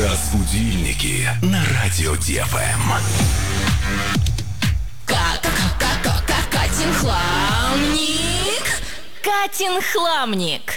Разбудильники на радио ДФМ. Катин хламник. Катин хламник.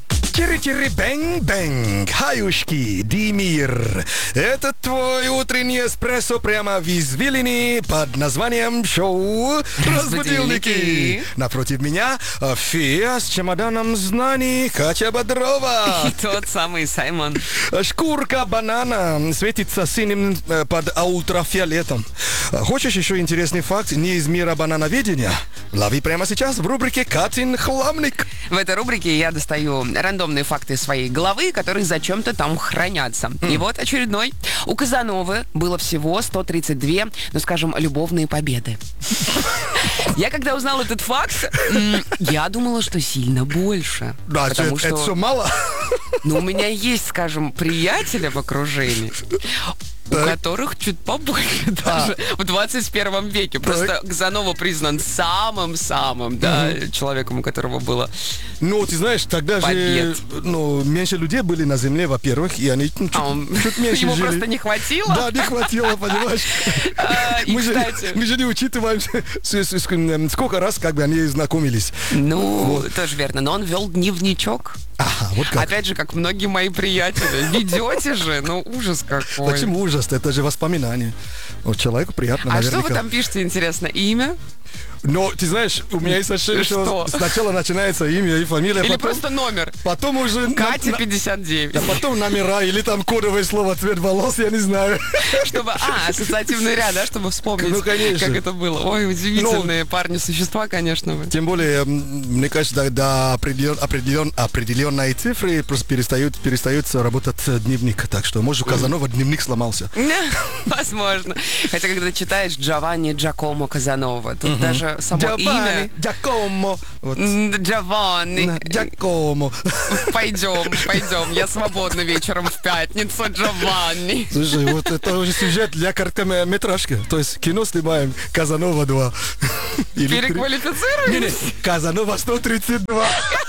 Чири-чири-бэнг-бэнг, хаюшки, Димир. Это твой утренний эспрессо прямо в извилине под названием шоу «Разбудильники». Напротив меня фея с чемоданом знаний Катя Бодрова. И тот самый Саймон. Шкурка банана светится синим под ультрафиолетом. Хочешь еще интересный факт не из мира банановедения? Лови прямо сейчас в рубрике «Катин хламник». В этой рубрике я достаю рандомные факты своей головы, которые зачем-то там хранятся. И вот очередной. У Казановы было всего 132, ну скажем, любовные победы. Я когда узнал этот факт, я думала, что сильно больше. Да, это все мало? Но у меня есть, скажем, приятели в окружении, у которых чуть побольше даже в 21 веке. Просто Казанова признан самым-самым, да, человеком, у которого было Ну, ты знаешь, тогда побед. же меньше людей были на земле, во-первых, и они чуть меньше Ему жили. просто не хватило? Да, не хватило, понимаешь? И, кстати... Мы же не учитываем, сколько раз как бы они знакомились. Ну, тоже верно, но он вел дневничок. Ага, вот как. Опять же, как многие мои приятели. Ведете же, ну ужас какой. Почему ужас? Это же воспоминание. Вот человеку приятно, А наверняка. что вы там пишете, интересно? Имя? Но, ты знаешь, у меня есть ощущение, что сначала начинается имя и фамилия, Или потом, просто номер? потом уже... Катя 59. А потом номера, или там кодовое слово, цвет волос, я не знаю. Чтобы, ассоциативный ряд, да, чтобы вспомнить, Ну, конечно. как это было. Ой, удивительные парни-существа, конечно вы. Тем более, мне кажется, до определенной цифры просто перестает работать дневник. Так что, может, у Казанова дневник сломался. Возможно. Хотя, когда читаешь Джованни Джакомо Казанова, тут даже само имя... Джакомо. Джованни. Джакомо. Пойдем. Я свободна вечером в пятницу, Джованни. Слушай, вот это уже сюжет для короткометражки. То есть кино снимаем Казанова 2. Переквалифицируемся? Не, Казанова 132.